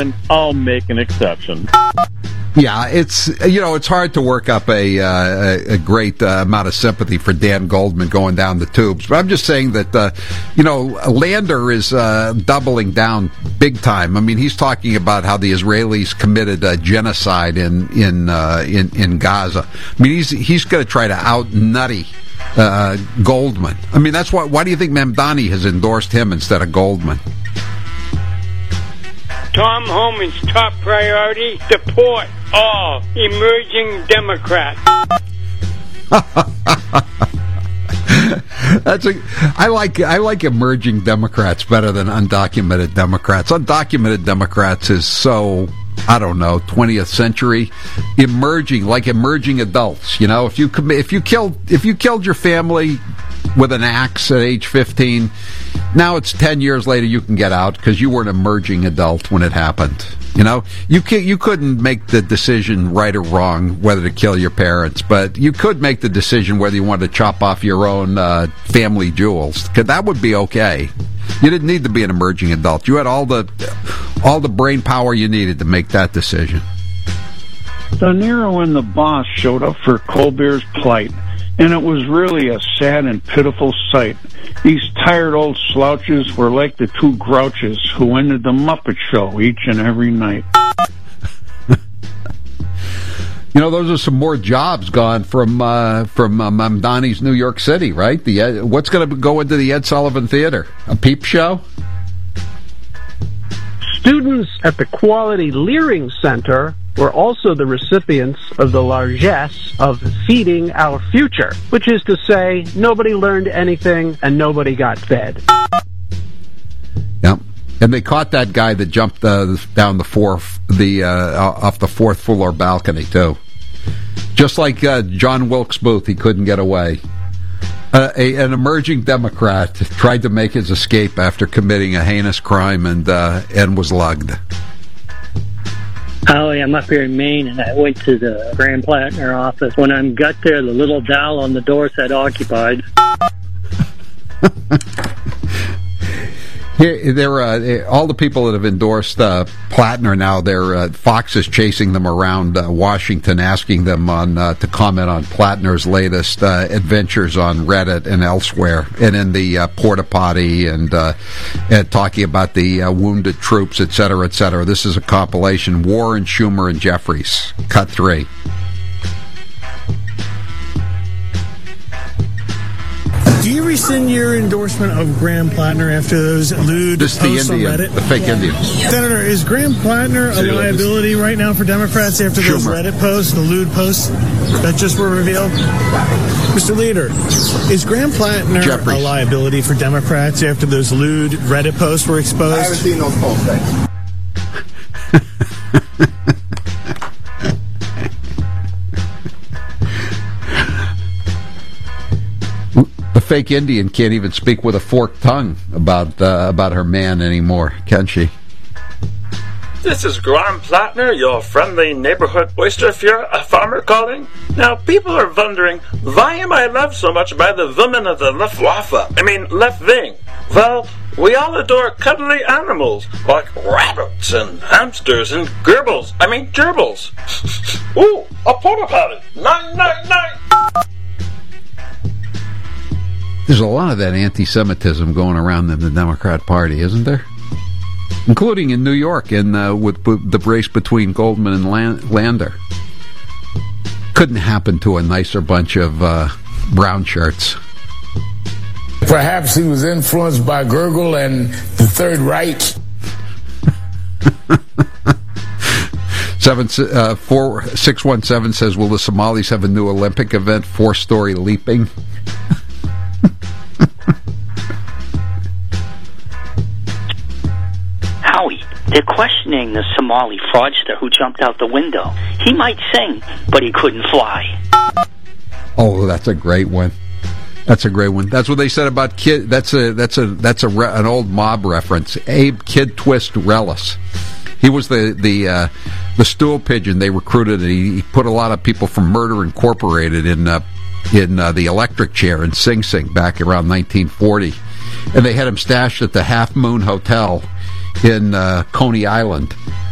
I'll make an exception. Yeah, it's hard to work up a great amount of sympathy for Dan Goldman going down the tubes. But I'm just saying that Lander is doubling down big time. I mean, he's talking about how the Israelis committed genocide in Gaza. I mean, he's going to try to out nutty Goldman. I mean, that's why do you think Mamdani has endorsed him instead of Goldman? Tom Homan's top priority, deport all emerging Democrats. I like emerging Democrats better than undocumented Democrats. Undocumented Democrats is so, I don't know, 20th century emerging adults. You know, if you killed your family with an axe at age 15, now it's 10 years later you can get out because you were an emerging adult when it happened. You know, you couldn't make the decision right or wrong whether to kill your parents, but you could make the decision whether you wanted to chop off your own family jewels. Because that would be okay. You didn't need to be an emerging adult. You had all the brain power you needed to make that decision. De Niro and the boss showed up for Colbert's plight, and it was really a sad and pitiful sight. These tired old slouches were like the two grouches who ended the Muppet Show each and every night. You know, those are some more jobs gone from Mamdani's New York City, right? What's going to go into the Ed Sullivan Theater? A peep show? Students at the Quality Leering Center were also the recipients of the largesse of Feeding Our Future, which is to say, nobody learned anything and nobody got fed. Yep. And they caught that guy that jumped down off the fourth floor balcony, too. Just like John Wilkes Booth, he couldn't get away. An emerging Democrat tried to make his escape after committing a heinous crime and was lugged. Holly, I'm up here in Maine, and I went to the Graham Plattner office. When I got there, the little dial on the door said occupied. Here, all the people that have endorsed Plattner now, Fox is chasing them around Washington, asking them to comment on Plattner's latest adventures on Reddit and elsewhere, and in the porta potty, and talking about the wounded troops, et cetera, et cetera. This is a compilation: Warren, Schumer, and Jeffries. Cut 3. Do you rescind your endorsement of Graham Plattner after those lewd posts on Reddit? The fake Indians. Senator, is Graham Plattner a liability right now for Democrats after those Reddit posts, the lewd posts that just were revealed? Mr. Leader, is Graham Plattner a liability for Democrats after those lewd Reddit posts were exposed? I haven't seen those posts yet. The fake Indian can't even speak with a forked tongue about her man anymore, can she? This is Graham Plattner, your friendly neighborhood oyster farmer calling. Now, people are wondering, why am I loved so much by the women of the left wing? Well, we all adore cuddly animals, like rabbits and hamsters and gerbils. Ooh, a porta potty. 999. There's a lot of that anti-Semitism going around in the Democrat Party, isn't there? Including in New York, with the race between Goldman and Lander. Couldn't happen to a nicer bunch of brown shirts. Perhaps he was influenced by Gurgel and the Third Reich. 617 says, will the Somalis have a new Olympic event, 4-story leaping? Howie, they're questioning the Somali fraudster who jumped out the window. He might sing, but he couldn't fly. Oh, that's a great one. That's a great one. That's what they said about Kid. That's an old mob reference. Abe Kid Twist Relis. He was the stool pigeon they recruited. He put a lot of people from Murder Incorporated in the electric chair in Sing Sing back around 1940, and they had him stashed at the Half Moon Hotel in Coney Island.